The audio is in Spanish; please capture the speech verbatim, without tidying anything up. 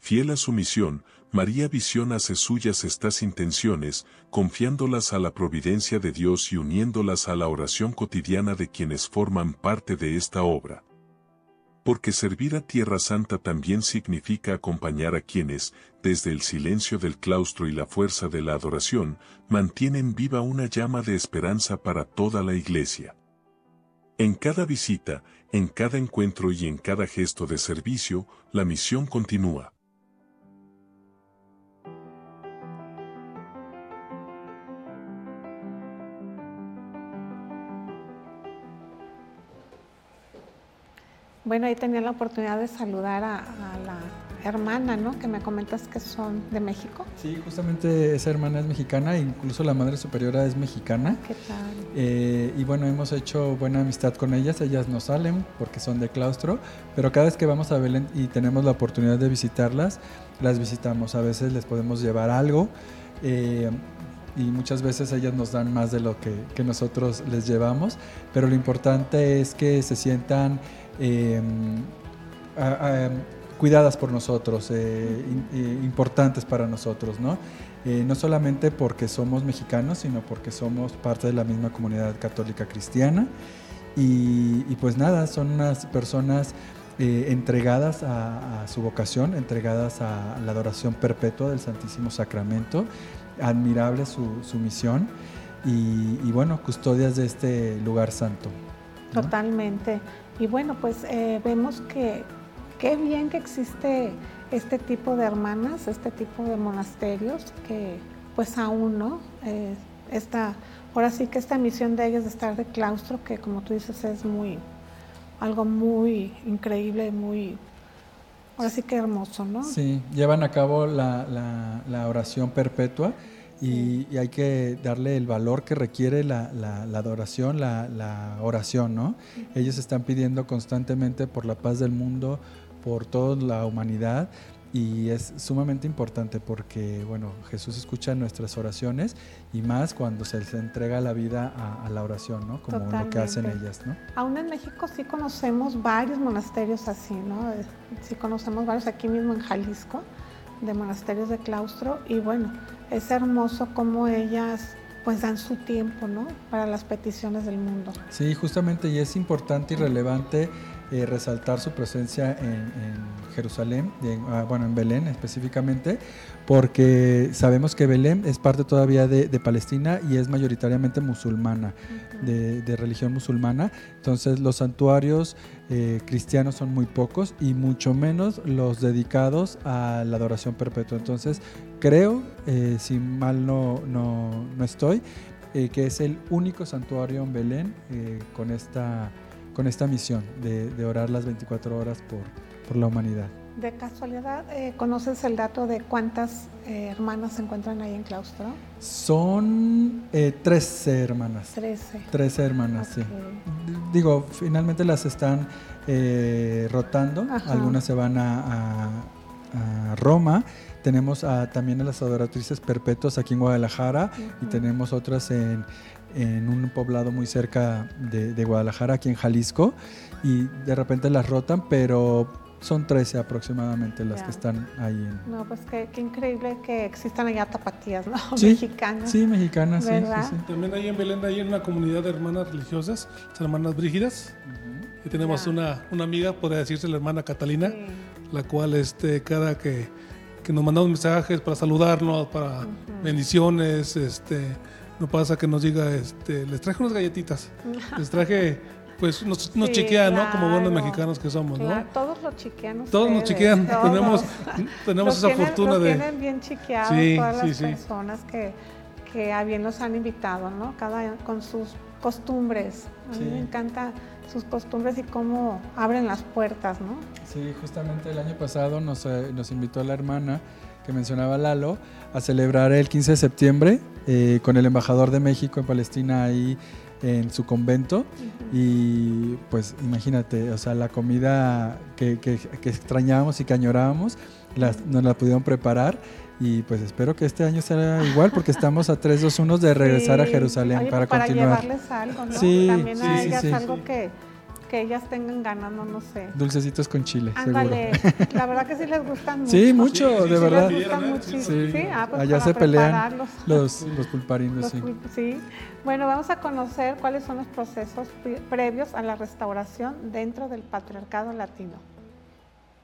Fiel a su misión, María Visión hace suyas estas intenciones, confiándolas a la providencia de Dios y uniéndolas a la oración cotidiana de quienes forman parte de esta obra. Porque servir a Tierra Santa también significa acompañar a quienes, desde el silencio del claustro y la fuerza de la adoración, mantienen viva una llama de esperanza para toda la Iglesia. En cada visita, en cada encuentro y en cada gesto de servicio, la misión continúa. Bueno, ahí tenía la oportunidad de saludar a, a la hermana, ¿no? Que me comentas que son de México. Sí, justamente esa hermana es mexicana, incluso la Madre Superiora es mexicana. ¿Qué tal? Eh, y bueno, hemos hecho buena amistad con ellas, ellas no salen porque son de claustro, pero cada vez que vamos a Belén y tenemos la oportunidad de visitarlas, las visitamos. A veces les podemos llevar algo, eh, y muchas veces ellas nos dan más de lo que, que nosotros les llevamos, pero lo importante es que se sientan eh, a, a, cuidadas por nosotros, eh, in, importantes para nosotros, ¿no? Eh, no solamente porque somos mexicanos, sino porque somos parte de la misma comunidad católica cristiana. Y, y pues nada, son unas personas eh, entregadas a, a su vocación, entregadas a la adoración perpetua del Santísimo Sacramento. Admirable su, su misión y, y bueno, custodias de este lugar santo, ¿no? Totalmente. Y bueno, pues eh, vemos que qué bien que existe este tipo de hermanas, este tipo de monasterios que pues aún, ¿no? Eh, esta, ahora sí que esta misión de ellas de estar de claustro, que como tú dices es muy, algo muy increíble, muy, ahora sí que hermoso, ¿no? Sí, llevan a cabo la, la, la oración perpetua y, sí. y hay que darle el valor que requiere la, la, la adoración, la, la oración, ¿no? Uh-huh. Ellos están pidiendo constantemente por la paz del mundo, por toda la humanidad, y es sumamente importante porque, bueno, Jesús escucha nuestras oraciones y más cuando se les entrega la vida a, a la oración, ¿no? Como Totalmente. Lo que hacen ellas, ¿no? Aún en México sí conocemos varios monasterios así, ¿no? Sí conocemos varios aquí mismo en Jalisco, de monasterios de claustro, y bueno, es hermoso cómo ellas pues dan su tiempo, ¿no? Para las peticiones del mundo. Sí, justamente, y es importante y relevante Eh, resaltar su presencia en, en Jerusalén, en, ah, bueno, en Belén específicamente, porque sabemos que Belén es parte todavía de, de Palestina y es mayoritariamente musulmana, uh-huh. de, de religión musulmana. Entonces los santuarios eh, cristianos son muy pocos y mucho menos los dedicados a la adoración perpetua. Entonces creo, eh, si mal no, no, no estoy, eh, que es el único santuario en Belén eh, con esta con esta misión de, de orar las veinticuatro horas por, por la humanidad. De casualidad, eh, ¿conoces el dato de cuántas eh, hermanas se encuentran ahí en claustro? Son eh, trece hermanas. Trece. Trece hermanas, okay. Sí. Digo, finalmente las están eh, rotando. Ajá. Algunas se van a, a, a Roma. Tenemos a, también a las adoratrices perpetuas aquí en Guadalajara, uh-huh. y tenemos otras en en un poblado muy cerca de, de Guadalajara, aquí en Jalisco, y de repente las rotan, pero son trece aproximadamente las yeah. que están ahí. En... No, pues qué, qué increíble que existan allá tapatías, ¿no? Sí, mexicanas. Sí, mexicanas, sí, sí, sí. También ahí en Belén hay una comunidad de hermanas religiosas, las hermanas brígidas, uh-huh. y tenemos yeah. una, una amiga, podría decirse la hermana Catalina, sí. la cual este, cada que, que nos mandamos mensajes para saludarnos, para uh-huh. bendiciones, este... no pasa que nos diga, este, les traje unas galletitas, les traje, pues nos, nos sí, chequean, claro. ¿no? Como buenos mexicanos que somos, claro, ¿no? Todos lo chequean ustedes. Todos nos chequean, todos. tenemos, tenemos esa tienen, fortuna los de... tienen bien chequeados sí, todas sí, las sí. personas que, que a bien los han invitado, ¿no? Cada con sus costumbres. A mí sí. me encanta sus costumbres y cómo abren las puertas, ¿no? Sí, justamente el año pasado nos, eh, nos invitó la hermana que mencionaba Lalo, a celebrar el quince de septiembre eh, con el embajador de México en Palestina ahí en su convento. Uh-huh. Y pues imagínate, o sea, la comida que, que, que extrañábamos y que añorábamos, las, nos la pudieron preparar, y pues espero que este año sea igual, porque estamos a tres, dos, uno de regresar sí. a Jerusalén. Oye, para, para continuar. Llevarles algo, ¿no? Sí, también sí, a sí, ellas sí, algo sí. que que ellas tengan ganas, no, no sé. Dulcecitos con chile, Ándale, la verdad que sí les gustan mucho. Sí, mucho, Sí, sí, de sí, verdad. Les gustan Sí, muchísimo. Sí, Sí, ah, pues allá para se pelean prepararlos. los, los pulparindos, Los sí. pul- sí. Bueno, vamos a conocer cuáles son los procesos pre- previos a la restauración dentro del patriarcado latino.